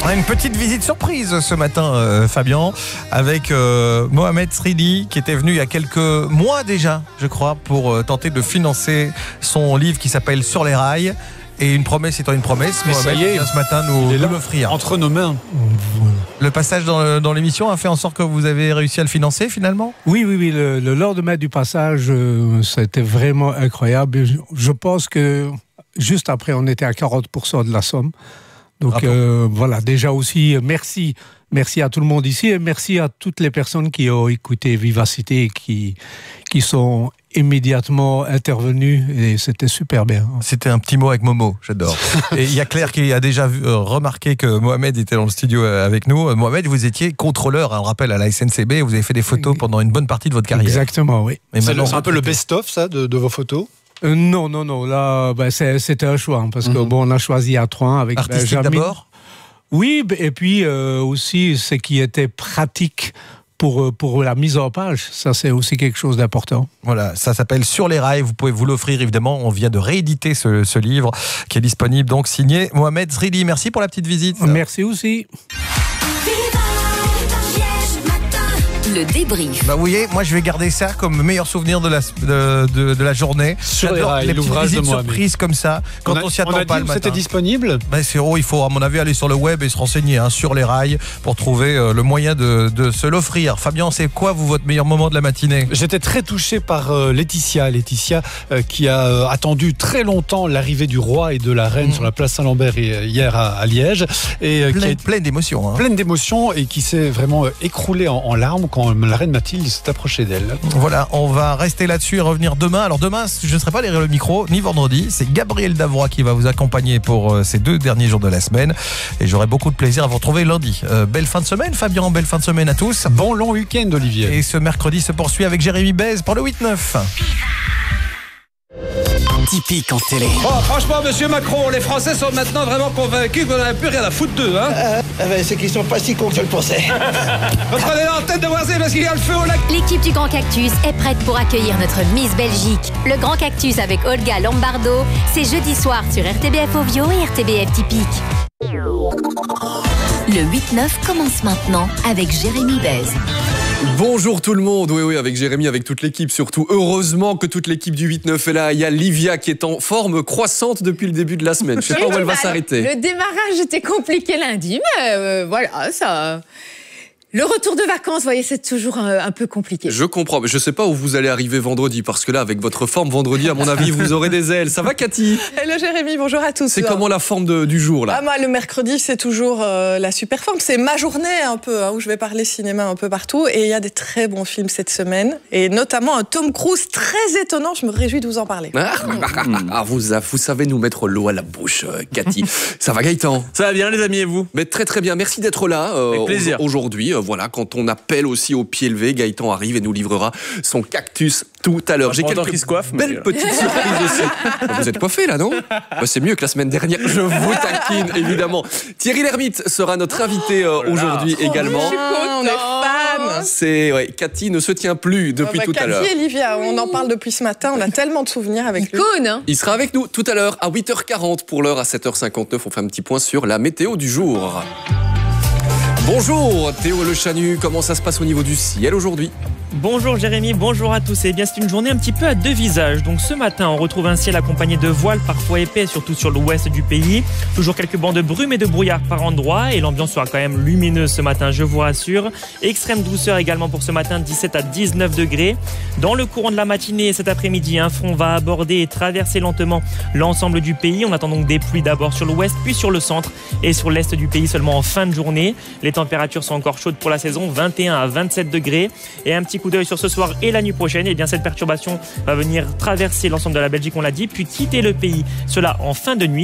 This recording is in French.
Une petite visite surprise ce matin, Fabien, avec Mohamed Sridi, qui était venu il y a quelques mois déjà, je crois, pour tenter de financer son livre qui s'appelle Sur les rails. Et une promesse étant une promesse, Mohamed vient ce matin nous l'offrir. Entre nos mains. Le passage dans l'émission a fait en sorte que vous avez réussi à le financer finalement ? Oui. Le lendemain du passage, c'était vraiment incroyable. Je pense que juste après, on était à 40% de la somme. Donc voilà, déjà aussi, merci à tout le monde ici et merci à toutes les personnes qui ont écouté Vivacité et qui sont immédiatement intervenues et c'était super bien. C'était un petit mot avec Momo, j'adore. Et il y a Claire qui a déjà remarqué que Mohamed était dans le studio avec nous. Mohamed, vous étiez contrôleur, un rappel à la SNCB, vous avez fait des photos pendant une bonne partie de votre carrière. Exactement, oui. C'est un peu le best-of, ça, de vos photos ? Non. Là, c'était un choix parce que on a choisi à 3 avec artistique Benjamin. D'abord. Oui, et puis aussi ce qui était pratique pour la mise en page. Ça, c'est aussi quelque chose d'important. Voilà, ça s'appelle Sur les rails. Vous pouvez vous l'offrir, évidemment. On vient de rééditer ce livre qui est disponible, donc signé Mohamed Sridi. Merci pour la petite visite. Merci aussi. Le débrief. Vous voyez, moi je vais garder ça comme meilleur souvenir de la journée. Sur les rails, l'ouvrage de Mohamed. Surprise comme ça, quand on s'y attend pas le matin. C'était disponible ? Il faut à mon avis aller sur le web et se renseigner sur les rails pour trouver le moyen de se l'offrir. Fabien, c'est quoi votre meilleur moment de la matinée ? J'étais très touché par Laetitia qui a attendu très longtemps l'arrivée du roi et de la reine sur la place Saint-Lambert hier à Liège. Et pleine d'émotions. Pleine d'émotions et qui s'est vraiment écroulée en larmes quand la reine Mathilde s'est approchée d'elle. Voilà, on va rester là-dessus et revenir demain. Alors demain, je ne serai pas derrière le micro, ni vendredi. C'est Gabriel Davroy qui va vous accompagner pour ces 2 derniers jours de la semaine. Et j'aurai beaucoup de plaisir à vous retrouver lundi. Belle fin de semaine, Fabien. Belle fin de semaine à tous. Bon long week-end, Olivier. Et ce mercredi se poursuit avec Jérémy Bez pour le 8-9. Typique en télé. Oh, franchement, monsieur Macron, les Français sont maintenant vraiment convaincus qu'on n'avait plus rien à foutre d'eux, hein. C'est qu'ils sont pas si cons que je le pensais. Prenez la tête de voisin parce qu'il y a le feu au lac. L'équipe du Grand Cactus est prête pour accueillir notre Miss Belgique. Le Grand Cactus avec Olga Lombardo, c'est jeudi soir sur RTBF Ovio et RTBF Typique. Le 8-9 commence maintenant avec Jérémy Bez. Bonjour tout le monde, oui, avec Jérémy, avec toute l'équipe surtout. Heureusement que toute l'équipe du 8-9 est là. Il y a Livia qui est en forme croissante depuis le début de la semaine. Je sais pas où elle va s'arrêter. Le démarrage était compliqué lundi, mais voilà, ça... Le retour de vacances, vous voyez, c'est toujours un peu compliqué. Je comprends, mais je sais pas où vous allez arriver vendredi, parce que là, avec votre forme vendredi, à mon avis, vous aurez des ailes. Ça va, Cathy ? Hello Jérémy, bonjour à tous. C'est comment la forme du jour, là ? Moi, le mercredi, c'est toujours la super forme. C'est ma journée, un peu, où je vais parler cinéma un peu partout. Et il y a des très bons films cette semaine. Et notamment un Tom Cruise très étonnant. Je me réjouis de vous en parler. Vous savez nous mettre l'eau à la bouche, Cathy. Ça va, Gaëtan ? Ça va bien, les amis, et vous ? Mais très très bien. Merci d'être là avec plaisir. Aujourd'hui. Voilà, quand on appelle aussi au pied levé, Gaëtan arrive et nous livrera son cactus tout à l'heure. J'ai quelques belles petites surprises aussi. Vous êtes coiffé là, non ? C'est mieux que la semaine dernière. Je vous taquine, évidemment. Thierry Lhermitte sera notre invité aujourd'hui également. Je suis contente, on est fan. Cathy ne se tient plus depuis tout à l'heure. Cathy et Livia, on en parle depuis ce matin. On a tellement de souvenirs avec lui. Il sera avec nous tout à l'heure à 8h40 pour l'heure à 7h59. On fait un petit point sur la météo du jour. Bonjour Théo Le Chanu, comment ça se passe au niveau du ciel aujourd'hui ? Bonjour Jérémy, bonjour à tous. Eh bien, c'est une journée un petit peu à 2 visages. Donc ce matin, on retrouve un ciel accompagné de voiles parfois épais, surtout sur l'ouest du pays. Toujours quelques bancs de brume et de brouillard par endroits. Et l'ambiance sera quand même lumineuse ce matin, je vous rassure. Extrême douceur également pour ce matin, 17 à 19 degrés. Dans le courant de la matinée et cet après-midi, un front va aborder et traverser lentement l'ensemble du pays. On attend donc des pluies d'abord sur l'ouest, puis sur le centre et sur l'est du pays seulement en fin de journée. Les températures sont encore chaudes pour la saison, 21 à 27 degrés. Et un petit coup d'œil sur ce soir et la nuit prochaine, et bien cette perturbation va venir traverser l'ensemble de la Belgique, on l'a dit, puis quitter le pays, cela en fin de nuit.